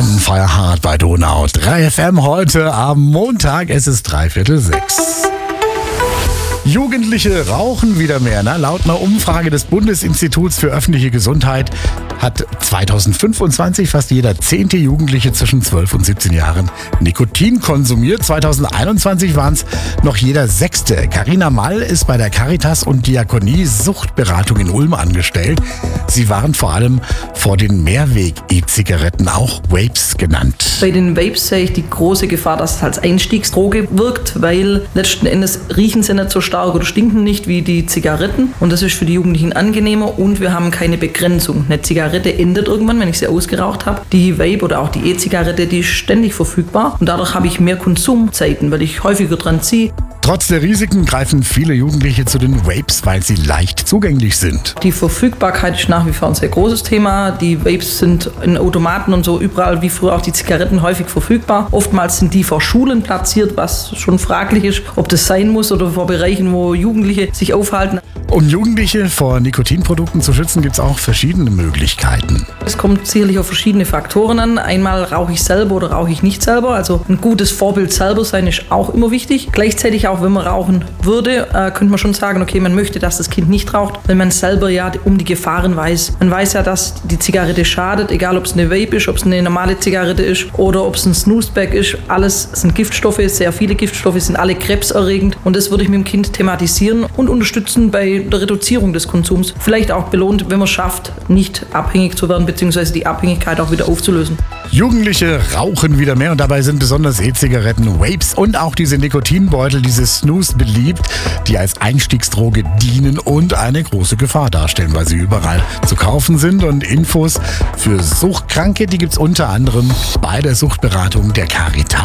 On Fire Hard bei Donau 3 FM heute am Montag. Es ist 5:45. Jugendliche rauchen wieder mehr. Laut einer Umfrage des Bundesinstituts für öffentliche Gesundheit hat 2025 fast jeder 10. Jugendliche zwischen 12 und 17 Jahren Nikotin konsumiert. 2021 waren es noch jeder 6. Carina Mall ist bei der Caritas und Diakonie Suchtberatung in Ulm angestellt. Sie waren vor allem vor den Mehrweg-E-Zigaretten, auch Vapes genannt. Bei den Vapes sehe ich die große Gefahr, dass es als Einstiegsdroge wirkt, weil letzten Endes riechen sie nicht so stark oder stinken nicht wie die Zigaretten. Und das ist für die Jugendlichen angenehmer und wir haben keine Begrenzung. Eine Zigarette endet irgendwann, wenn ich sie ausgeraucht habe. Die Vape oder auch die E-Zigarette, die ist ständig verfügbar und dadurch habe ich mehr Konsumzeiten, weil ich häufiger dran ziehe. Trotz der Risiken greifen viele Jugendliche zu den Vapes, weil sie leicht zugänglich sind. Die Verfügbarkeit ist nach wie vor ein sehr großes Thema. Die Vapes sind in Automaten und so überall wie früher auch die Zigaretten häufig verfügbar. Oftmals sind die vor Schulen platziert, was schon fraglich ist, ob das sein muss oder vor Bereichen, wo Jugendliche sich aufhalten. Um Jugendliche vor Nikotinprodukten zu schützen, gibt es auch verschiedene Möglichkeiten. Es kommt sicherlich auf verschiedene Faktoren an. Einmal rauche ich selber oder rauche ich nicht selber. Also ein gutes Vorbild selber sein ist auch immer wichtig. Gleichzeitig auch, wenn man rauchen würde, könnte man schon sagen, okay, man möchte, dass das Kind nicht raucht, weil man selber ja um die Gefahren weiß. Man weiß ja, dass die Zigarette schadet, egal ob es eine Vape ist, ob es eine normale Zigarette ist oder ob es ein Snooze-Bag ist. Alles sind Giftstoffe, sehr viele Giftstoffe, sind alle krebserregend. Und das würde ich mit dem Kind thematisieren und unterstützen bei der Reduzierung des Konsums. Vielleicht auch belohnt, wenn man es schafft, nicht abhängig zu werden, beziehungsweise die Abhängigkeit auch wieder aufzulösen. Jugendliche rauchen wieder mehr und dabei sind besonders E-Zigaretten, Vapes und auch diese Nikotinbeutel, diese Snooze beliebt, die als Einstiegsdroge dienen und eine große Gefahr darstellen, weil sie überall zu kaufen sind. Und Infos für Suchtkranke, die gibt es unter anderem bei der Suchtberatung der Caritas.